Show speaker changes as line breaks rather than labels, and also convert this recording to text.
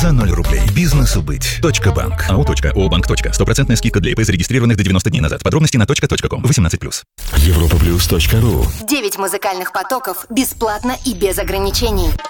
за 0 рублей. Бизнесу быть. .банк. АО. ОБанк. 100% скидка для ИП, зарегистрированных до 90 дней назад. Подробности на .com. 18+.
Europaplus.ru
9 музыкальных потоков бесплатно и без ограничений.